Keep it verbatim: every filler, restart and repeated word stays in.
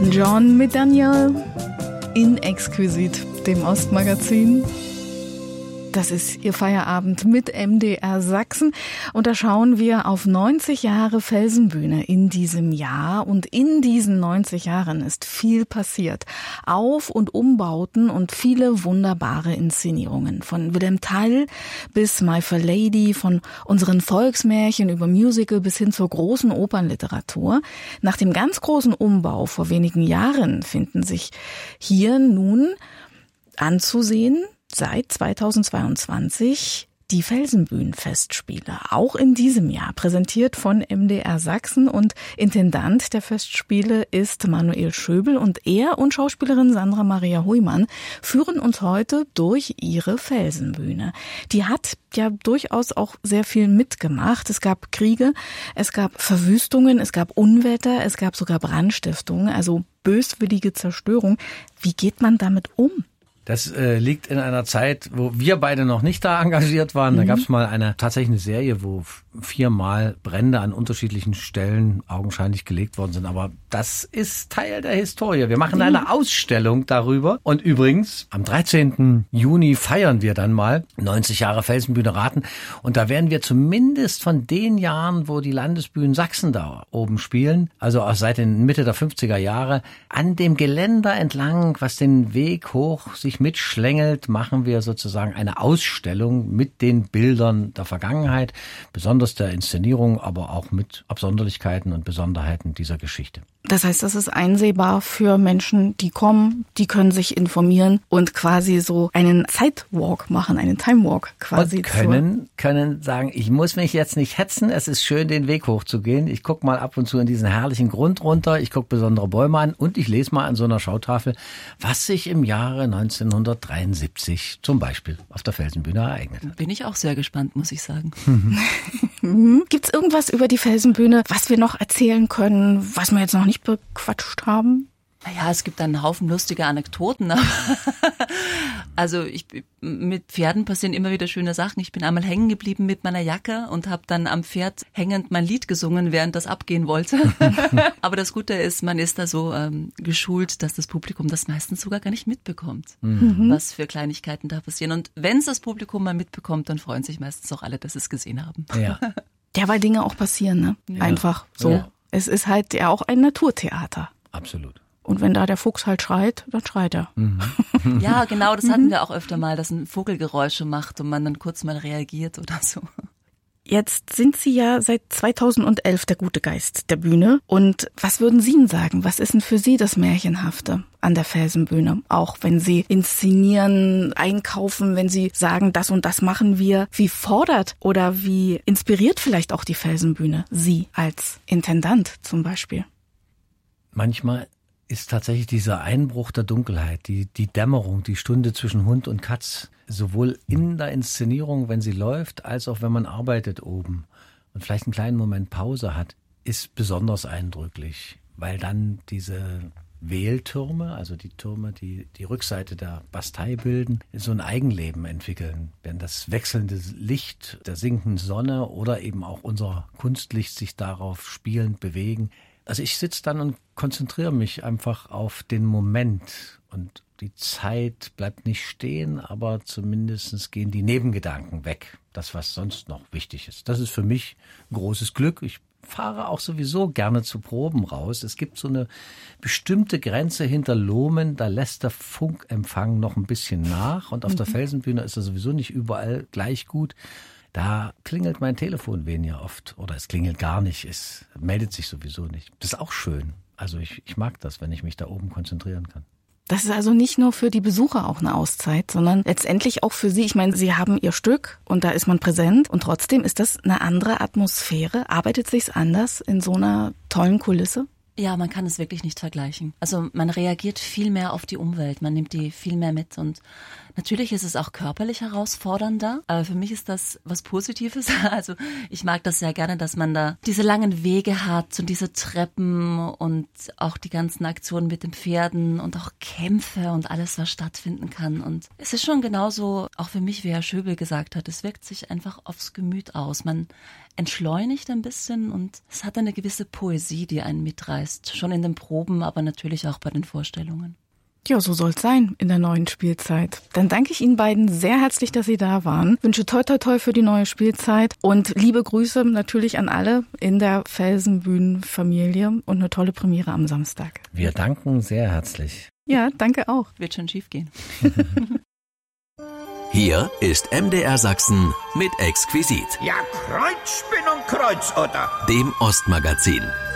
Elton John mit Daniel in Exquisit, dem Ostmagazin. Das ist Ihr Feierabend mit M D R Sachsen. Und da schauen wir auf neunzig Jahre Felsenbühne in diesem Jahr. Und in diesen neunzig Jahren ist viel passiert. Auf- und Umbauten und viele wunderbare Inszenierungen. Von Wilhelm Tell bis My Fair Lady, von unseren Volksmärchen über Musical bis hin zur großen Opernliteratur. Nach dem ganz großen Umbau vor wenigen Jahren finden sich hier nun anzusehen, seit zweitausendzweiundzwanzig die Felsenbühnen-Festspiele, auch in diesem Jahr, präsentiert von M D R Sachsen, und Intendant der Festspiele ist Manuel Schöbel, und er und Schauspielerin Sandra Maria Huymann führen uns heute durch ihre Felsenbühne. Die hat ja durchaus auch sehr viel mitgemacht. Es gab Kriege, es gab Verwüstungen, es gab Unwetter, es gab sogar Brandstiftungen, also böswillige Zerstörung. Wie geht man damit um? Das äh, liegt in einer Zeit, wo wir beide noch nicht da engagiert waren. Da Mhm. gab es mal eine tatsächlich eine Serie, wo viermal Brände an unterschiedlichen Stellen augenscheinlich gelegt worden sind. Aber das ist Teil der Historie. Wir machen eine Ausstellung darüber. Und übrigens, am dreizehnten Juni feiern wir dann mal neunzig Jahre Felsenbühne Rathen. Und da werden wir zumindest von den Jahren, wo die Landesbühnen Sachsen da oben spielen, also auch seit den Mitte der fünfziger Jahre, an dem Geländer entlang, was den Weg hoch sich mitschlängelt, machen wir sozusagen eine Ausstellung mit den Bildern der Vergangenheit, besonders der Inszenierung, aber auch mit Absonderlichkeiten und Besonderheiten dieser Geschichte. Das heißt, das ist einsehbar für Menschen, die kommen, die können sich informieren und quasi so einen Zeitwalk machen, einen Timewalk quasi. Und können, können sagen, ich muss mich jetzt nicht hetzen, es ist schön, den Weg hochzugehen. Ich gucke mal ab und zu in diesen herrlichen Grund runter, ich gucke besondere Bäume an und ich lese mal an so einer Schautafel, was sich im Jahre neunzehnhundertdreiundsiebzig zum Beispiel auf der Felsenbühne ereignet hat. Bin ich auch sehr gespannt, muss ich sagen. Gibt es irgendwas über die Felsenbühne, was wir noch erzählen können, was wir jetzt noch nicht bequatscht haben? Naja, es gibt einen Haufen lustige Anekdoten. Also ich, mit Pferden passieren immer wieder schöne Sachen. Ich bin einmal hängen geblieben mit meiner Jacke und habe dann am Pferd hängend mein Lied gesungen, während das abgehen wollte. Aber das Gute ist, man ist da so ähm, geschult, dass das Publikum das meistens sogar gar nicht mitbekommt, mhm. was für Kleinigkeiten da passieren. Und wenn es das Publikum mal mitbekommt, dann freuen sich meistens auch alle, dass sie es gesehen haben. Ja, ja, weil Dinge auch passieren, ne? Ja. Einfach so. Ja. Es ist halt ja auch ein Naturtheater. absolut. Und wenn da der Fuchs halt schreit, dann schreit er. Mhm. Ja, genau, das hatten wir auch öfter mal, dass ein Vogelgeräusche macht und man dann kurz mal reagiert oder so. Jetzt sind Sie ja seit zweitausendelf der gute Geist der Bühne. Und was würden Sie denn sagen? Was ist denn für Sie das Märchenhafte an der Felsenbühne? Auch wenn Sie inszenieren, einkaufen, wenn Sie sagen, das und das machen wir. Wie fordert oder wie inspiriert vielleicht auch die Felsenbühne Sie als Intendant zum Beispiel? Manchmal ist tatsächlich dieser Einbruch der Dunkelheit, die, die Dämmerung, die Stunde zwischen Hund und Katz, sowohl in der Inszenierung, wenn sie läuft, als auch wenn man arbeitet oben und vielleicht einen kleinen Moment Pause hat, ist besonders eindrücklich, weil dann diese Wehltürme, also die Türme, die die Rückseite der Bastei bilden, so ein Eigenleben entwickeln. Wenn das wechselnde Licht der sinkenden Sonne oder eben auch unser Kunstlicht sich darauf spielend bewegen. Also ich sitze dann und konzentriere mich einfach auf den Moment und die Zeit bleibt nicht stehen, aber zumindest gehen die Nebengedanken weg, das was sonst noch wichtig ist. Das ist für mich ein großes Glück. Ich fahre auch sowieso gerne zu Proben raus. Es gibt so eine bestimmte Grenze hinter Lohmen, da lässt der Funkempfang noch ein bisschen nach und auf mhm. der Felsenbühne ist er sowieso nicht überall gleich gut. Da klingelt mein Telefon weniger oft oder es klingelt gar nicht, es meldet sich sowieso nicht. Das ist auch schön. Also ich, ich mag das, wenn ich mich da oben konzentrieren kann. Das ist also nicht nur für die Besucher auch eine Auszeit, sondern letztendlich auch für Sie. Ich meine, Sie haben Ihr Stück und da ist man präsent und trotzdem ist das eine andere Atmosphäre. Arbeitet sich's anders in so einer tollen Kulisse? Ja, man kann es wirklich nicht vergleichen. Also man reagiert viel mehr auf die Umwelt, man nimmt die viel mehr mit und Natürlich ist es auch körperlich herausfordernder, aber für mich ist das was Positives. Also ich mag das sehr gerne, dass man da diese langen Wege hat und diese Treppen und auch die ganzen Aktionen mit den Pferden und auch Kämpfe und alles, was stattfinden kann. Und es ist schon genauso, auch für mich, wie Herr Schöbel gesagt hat, es wirkt sich einfach aufs Gemüt aus. Man entschleunigt ein bisschen und es hat eine gewisse Poesie, die einen mitreißt. Schon in den Proben, aber natürlich auch bei den Vorstellungen. Ja, so soll es sein in der neuen Spielzeit. Dann danke ich Ihnen beiden sehr herzlich, dass Sie da waren. Wünsche toi toi toi für die neue Spielzeit und liebe Grüße natürlich an alle in der Felsenbühnen-Familie und eine tolle Premiere am Samstag. Wir danken sehr herzlich. Ja, danke auch. Wird schon schief gehen. Hier ist M D R Sachsen mit Exquisit. Ja, Kreuzspinn und Kreuzotter. Dem Ostmagazin.